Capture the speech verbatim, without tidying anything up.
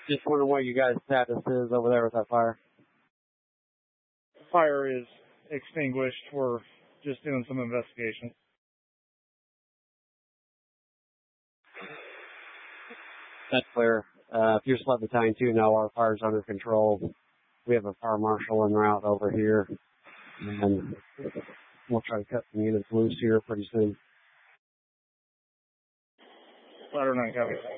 Just wondering what you guys' status is over there with that fire. Fire is extinguished. We're just doing some investigation. That's clear. Uh, if you just let Battalion two know our fire's under control, we have a fire marshal en route over here, and we'll try to cut some units loose here pretty soon. Ladder nine, copy.